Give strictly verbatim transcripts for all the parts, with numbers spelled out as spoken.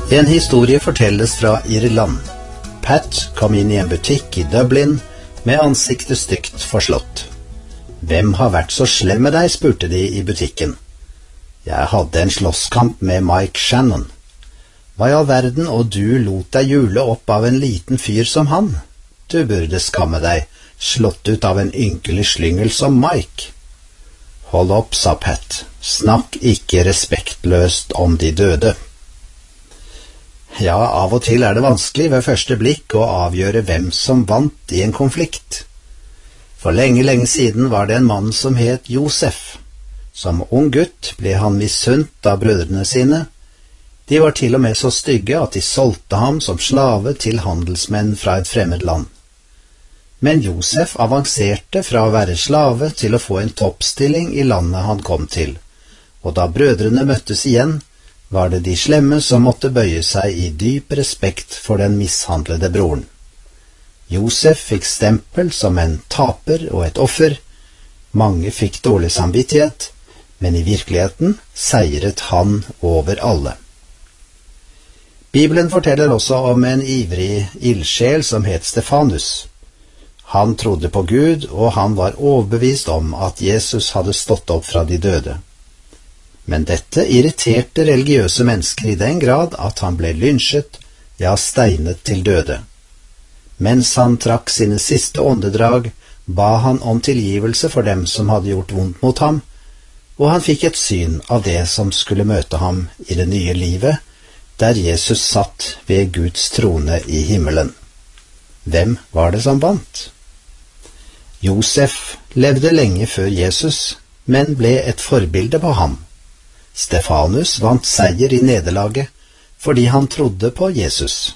En historie fortelles fra Irland. Pat kom inn i en butikk i Dublin med ansiktet stygt forslått. «Hvem har vært så slem med deg?» spurte de i butikken. «Jeg hadde en slåsskamp med Mike Shannon.» «Hva i all verden, og du lot deg jule opp av en liten fyr som han? Du burde skamme deg, slått ut av en ynkelig slyngel som Mike.» «Hold opp», sa Pat. «Snakk ikke respektløst om de døde.» Ja, av og til er det vanskelig ved første blikk å avgjøre hvem som vant i en konflikt. For lenge, lenge siden var det en mann som het Josef. Som ung gutt ble han misunt av brødrene sine. De var til og med så stygge at de solgte ham som slave til handelsmenn fra et fremmed land. Men Josef avanserte fra å være slave til å få en toppstilling i landet han kom til, og da brødrene møttes igjen, var det de slemme som måtte bøye seg i dyp respekt for den mishandlede broren. Josef fikk stempel som en taper og et offer. Mange fikk dårlig samvittighet, men i virkeligheten seiret han over alle. Bibelen forteller også om en ivrig ildsjel som het Stefanus. Han trodde på Gud, og han var overbevist om at Jesus hadde stått opp fra de døde. Men dette irriterte religiøse mennesker i den grad at han ble lynsjet, ja steinet til døde. Mens han trakk sine siste åndedrag, ba han om tilgivelse for dem som hadde gjort vondt mot ham, og han fikk et syn av det som skulle møte ham i det nye livet, der Jesus satt ved Guds trone i himmelen. Hvem var det som vant? Josef levde lenge før Jesus, men ble et forbilde på ham. Stefanus vant seier i nederlaget fordi han trodde på Jesus.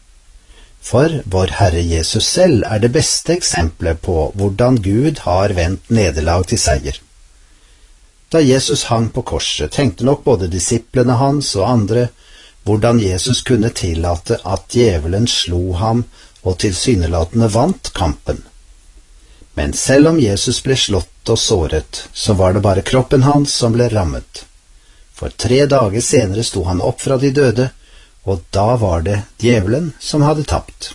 For vår Herre Jesus selv er det beste eksemplet på hvordan Gud har vendt nederlag til seier. Da Jesus hang på korset, tenkte nok både disiplene hans og andre hvordan Jesus kunne tillate at djevelen slo ham og tilsynelatende vant kampen. Men selv om Jesus ble slått og såret, så var det bare kroppen hans som ble rammet. For tre dager senere sto han opp fra de døde, og da var det djevelen som hadde tapt.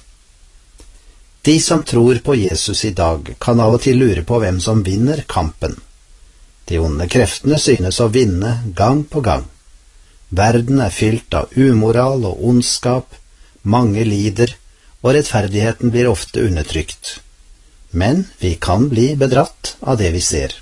De som tror på Jesus i dag, kan av og til lure på hvem som vinner kampen. De onde kreftene synes å vinne gang på gang. Verden er fylt av umoral og ondskap, mange lider, og rettferdigheten blir ofte undertrykt. Men vi kan bli bedratt av det vi ser.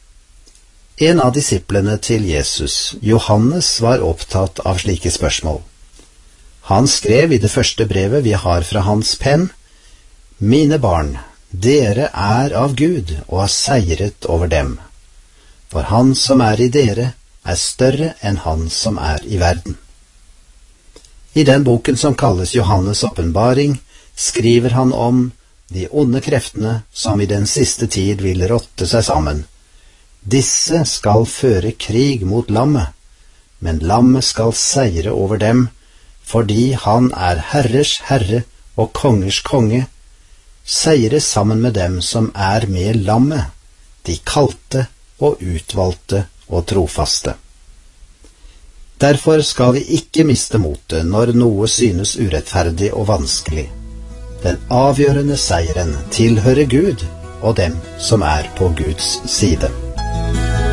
En av disiplene til Jesus, Johannes, var opptatt av slike spørsmål. Han skrev i det første brevet vi har fra hans penn: «Mine barn, dere er av Gud og har seiret over dem. For han som er i dere, er større enn han som er i verden.» I den boken som kalles Johannes' åpenbaring, skriver han om de onde kreftene som i den siste tid vil rotte seg sammen. Disse skal føre krig mot lammet, men lammet skal seire over dem, fordi han er herrers herre og kongers konge, seire sammen med dem som er med lammet, de kalte og utvalgte og trofaste. Derfor skal vi ikke miste motet når noe synes urettferdig og vanskelig. Den avgjørende seieren tilhører Gud og dem som er på Guds side.